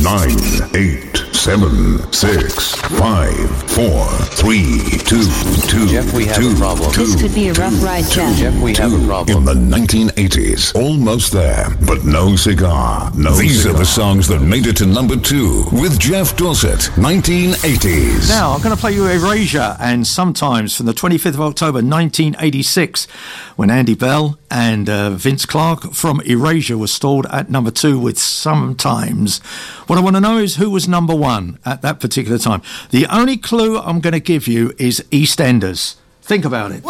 9, 8, 7, 6, 5, 4, 3, 2, 2. Jeff, we have a problem. This could be a rough ride, Jeff. Jeff, we have a problem. In the 1980s, almost there, but no cigar. These are the songs that made it to number 2 with Jeff Dorsett, 1980s. Now, I'm going to play you Erasure and Sometimes from the 25th of October 1986, when Andy Bell and Vince Clarke from Erasure were stalled at number 2 with Sometimes. What I want to know is who was number 1 at that particular time. The only clue I'm going to give you is EastEnders. Think about it.